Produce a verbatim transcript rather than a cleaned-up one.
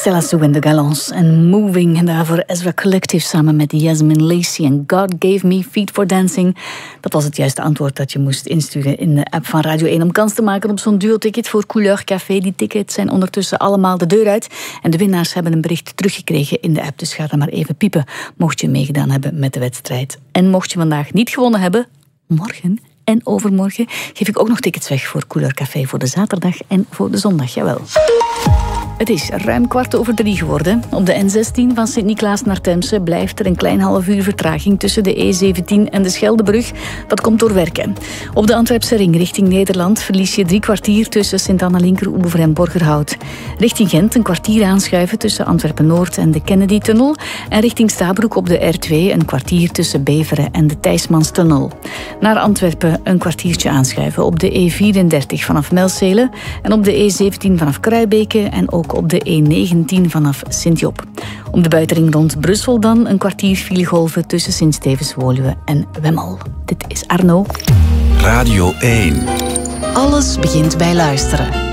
Stella Sue en de Galants en Moving. En daarvoor Ezra Collective samen met Yasmin Lacey en God Gave Me Feet for Dancing. Dat was het juiste antwoord dat je moest insturen in de app van Radio één om kans te maken op zo'n duo-ticket voor Couleur Café. Die tickets zijn ondertussen allemaal de deur uit. En de winnaars hebben een bericht teruggekregen in de app. Dus ga dan maar even piepen, mocht je meegedaan hebben met de wedstrijd. En mocht je vandaag niet gewonnen hebben, morgen en overmorgen geef ik ook nog tickets weg voor Couleur Café voor de zaterdag en voor de zondag. Jawel. Het is ruim kwart over drie geworden. Op de N zestien van Sint-Niklaas naar Temse blijft er een klein half uur vertraging tussen de E zeventien en de Scheldebrug. Dat komt door werken. Op de Antwerpse ring richting Nederland verlies je drie kwartier tussen Sint-Anna-Linkeroever en Borgerhout. Richting Gent een kwartier aanschuiven tussen Antwerpen-Noord en de Kennedy-tunnel. En richting Stabroek op de R twee een kwartier tussen Beveren en de Thijsmanstunnel. Naar Antwerpen een kwartiertje aanschuiven op de E vierendertig vanaf Melcelen en op de E zeventien vanaf Kruibeke en ook op de E negentien vanaf Sint-Job. Op de buitenring rond Brussel dan een kwartier filegolven tussen Sint-Stevens-Woluwe en Wemmel. Dit is Arno. Radio één. Alles begint bij luisteren.